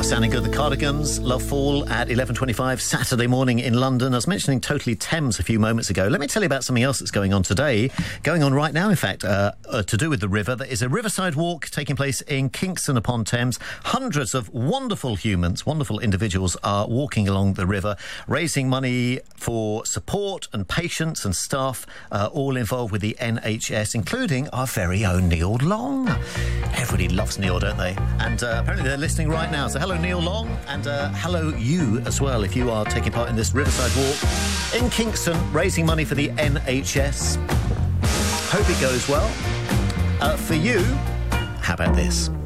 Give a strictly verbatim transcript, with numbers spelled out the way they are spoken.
Oh, sounding good. The Cardigans, Love Fall at eleven twenty-five Saturday morning in London. I was mentioning Totally Thames a few moments ago. Let me tell you about something else that's going on today. Going on right now, in fact, uh, uh, to do with the river. There is a riverside walk taking place in Kingston upon Thames. Hundreds of wonderful humans, wonderful individuals are walking along the river, raising money for support and patients and staff, uh, all involved with the N H S, including our very own Neil Long. Everybody loves Neil, don't they? And uh, apparently they're listening right now. So hello, Neil Long, and uh, hello you as well, if you are taking part in this riverside walk in Kingston, raising money for the N H S. Hope it goes well. Uh, for you, how about this?